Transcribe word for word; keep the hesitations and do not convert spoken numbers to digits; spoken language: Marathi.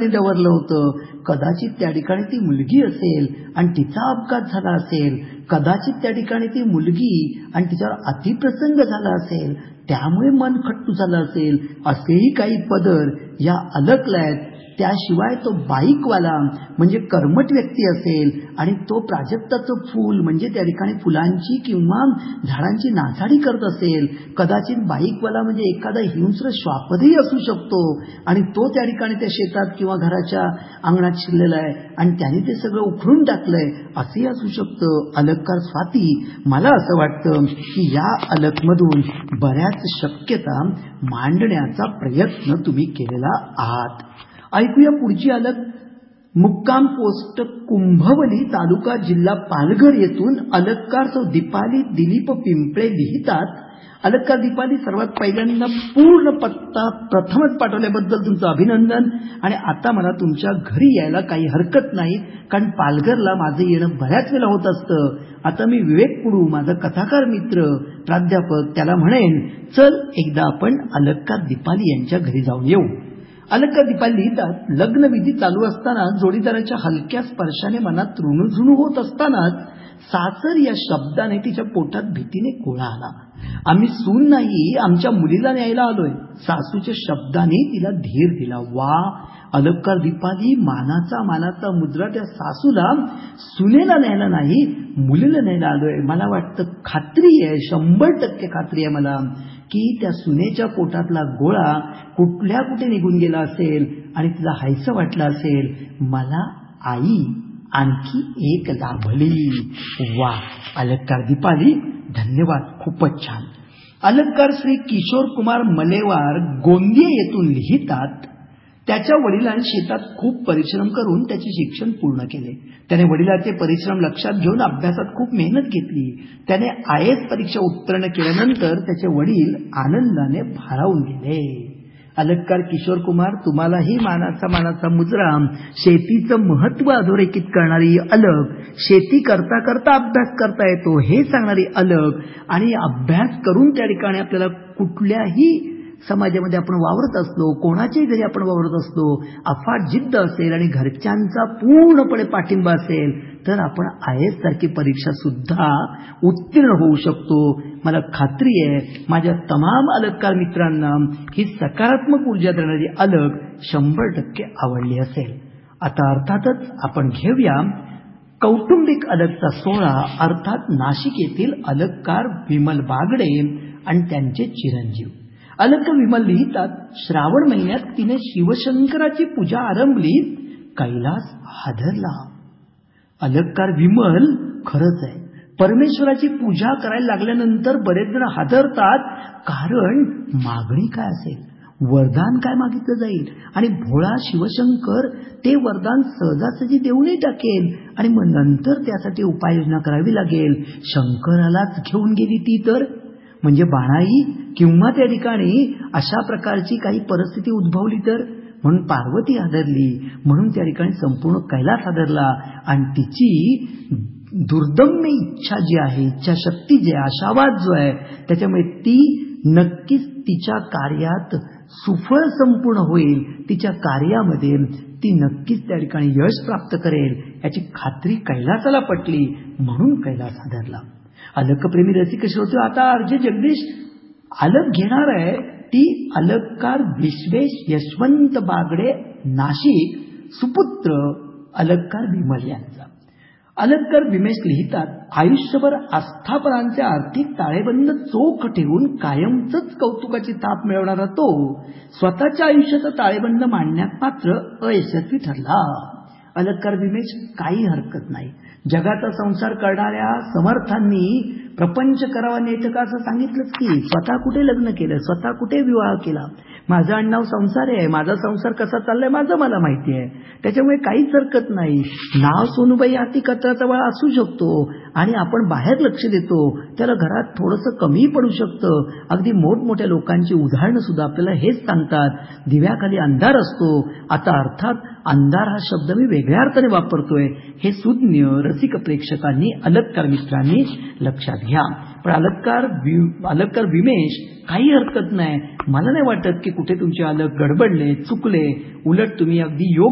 डवरलं होतं. कदाचित त्या ठिकाणी ती मुलगी असेल आणि तिचा अपघात झाला असेल, कदाचित त्या ठिकाणी ती मुलगी आणि तिच्यावर अतिप्रसंग झाला असेल, त्यामुळे मन खट्टू झालं असेल, असेही काही पदर या अलकल्यात. त्याशिवाय तो बाईकवाला म्हणजे कर्मठ व्यक्ती असेल आणि तो प्राजक्ताचं फूल म्हणजे त्या ठिकाणी फुलांची किंवा झाडांची नासाडी करत असेल, कदाचित बाईकवाला म्हणजे एखादा हिंस्र श्वापदही असू शकतो आणि तो त्या ठिकाणी त्या शेतात किंवा घराच्या अंगणात शिरलेला आहे आणि त्याने ते सगळं उखडून टाकलंय, असंही असू शकतं. अलककार स्वाती, मला असं वाटतं की या अलकमधून बऱ्याच शक्यता मांडण्याचा प्रयत्न तुम्ही केलेला आहात. ऐकूया पुढची अलक. मुक्काम पोस्ट कुंभवली, तालुका जिल्हा पालघर येथून अलककार सौ दीपाली दिलीप पिंपळे लिहितात. अलककार दीपाली, सर्वात पहिल्यांदा पूर्ण पत्ता प्रथमच पाठवल्याबद्दल तुमचं अभिनंदन. आणि आता मला तुमच्या घरी यायला काही हरकत नाही, कारण पालघरला माझं येणं बऱ्याच वेळा होत असतं. आता मी विवेक कुडू, माझा कथाकार मित्र प्राध्यापक, त्याला म्हणेन, चल एकदा आपण अलककार दीपाली यांच्या घरी जाऊन येऊ. अलककार दीपाली लिहितात, लग्नविधी चालू असताना जोडीदाराच्या हलक्या स्पर्शाने मनात ऋणझुणू होत असतानाच सासर या शब्दाने तिच्या पोटात भीतीने गोळा आला. आम्ही सून नाही, आमच्या मुलीला न्यायला आलोय. सासूच्या शब्दाने तिला धीर दिला. वा, अलककार दीपाली, मानाचा मानाचा मुद्रा त्या सासूला सुनेला न्यायला नाही, मुलीला न्यायला आलोय. मला वाटतं, खात्री आहे, शंभर टक्के खात्री आहे मला की त्या सुनेच्या पोटातला गोळा कुठल्या कुठे निघून गेला असेल आणि तिला हायसं वाटलं असेल, मला आई आणखी एक लाभली. वा, अलककार दीपाली, धन्यवाद, खूपच छान. अलककार श्री किशोर कुमार मलेवार, गोंदिया येथून लिहितात, त्याच्या वडिलांनी शेतात खूप परिश्रम करून त्याचे शिक्षण पूर्ण केले. त्याने वडिलांचे परिश्रम लक्षात घेऊन अभ्यासात खूप मेहनत घेतली. त्याने आय एस परीक्षा उत्तीर्ण केल्यानंतर त्याचे वडील आनंदाने भारावून गेले. अलककार किशोर कुमार, तुम्हालाही मानाचा मानाचा मुजरा. शेतीचं महत्व अधोरेखित करणारी अलक, शेती करता करता अभ्यास करता येतो हे सांगणारी अलक, आणि अभ्यास करून त्या ठिकाणी आपल्याला कुठल्याही समाजामध्ये आपण वावरत असलो, कोणाच्याही घरी आपण वावरत असलो, अफाट जिद्द असेल आणि घरच्यांचा पूर्णपणे पाठिंबा असेल तर आपण आय एस सारखी परीक्षा सुद्धा उत्तीर्ण होऊ शकतो. मला खात्री आहे माझ्या तमाम अलककार मित्रांना ही सकारात्मक ऊर्जा देणारी अलक शंभर टक्के आवडली असेल. आता अर्थातच आपण घेऊया कौटुंबिक अलकचा सोहळा, अर्थात नाशिक येथील अलककार विमल बागडे आणि त्यांचे चिरंजीव. अलककार विमल लिहितात, श्रावण महिन्यात तिने शिवशंकराची पूजा आरंभली, कैलास हादरला. अलककार विमल, खरंच आहे, परमेश्वराची पूजा करायला लागल्यानंतर बरेच जण हादरतात, कारण मागणी काय असेल, वरदान काय मागितलं जाईल, आणि भोळा शिवशंकर ते वरदान सहजासहजी देऊनही टाकेल आणि मग नंतर त्यासाठी उपाययोजना करावी लागेल. शंकरालाच घेऊन गेली ती तर, म्हणजे बाणाई किंवा त्या ठिकाणी अशा प्रकारची काही परिस्थिती उद्भवली तर, म्हणून पार्वती हादरली, म्हणून त्या ठिकाणी संपूर्ण कैलास हादरला. आणि तिची दुर्दम्य इच्छा जी आहे, इच्छाशक्ती जी आहे, आशावाद जो आहे, त्याच्यामुळे ती नक्कीच तिच्या कार्यात सुफळ संपूर्ण होईल. तिच्या कार्यामध्ये ती नक्कीच त्या ठिकाणी यश प्राप्त करेल याची खात्री कैलासाला पटली, म्हणून कैलास हादरला. अलकप्रेमी रसिक श्रोते, आता आरजे जगदीश अलक घेणार आहे ती अलककार विश्वेश यशवंत बागडे, नाशिक, सुपुत्र अलककार विमल यांचा. अलककार विमेश लिहितात, आयुष्यभर आस्थापनांचे आर्थिक ताळेबंद चोख ठेवून कायमच कौतुकाची थाप मिळवणारा तो स्वतःच्या आयुष्याचा ताळेबंद मांडण्यात मात्र अयशस्वी ठरला. अलककार विमेश, काही हरकत नाही, जगाचा संसार करणाऱ्या समर्थांनी प्रपंच करावा नेत का असं सांगितलंच की. स्वतः कुठे लग्न केलं, स्वतः कुठे विवाह केला, माझं आडनाव संसार आहे, माझा संसार कसा चाललाय माझं मला माहिती आहे, त्याच्यामुळे काहीच हरकत नाही. नाव सोनूबाई हाती कचराचा वाळा असू शकतो आणि आपण बाहेर लक्ष देतो, त्याला घरात थोडंसं कमी पडू शकतं. अगदी मोठमोठ्या लोकांची उदाहरणं सुद्धा आपल्याला हेच सांगतात, दिव्याखाली अंधार असतो. आता अर्थात अंधार हा शब्द मी वेगळ्या अर्थाने वापरतोय, हे सुज्ञ रसिक प्रेक्षकांनी, अलककार मित्रांनी लक्षात घ्या. पण अलककार अलककार विमेश, काही हरकत नाही, मला नाही वाटत की कुठे तुमचे अलक गडबडले, चुकले, उलट तुम्ही अगदी योग्य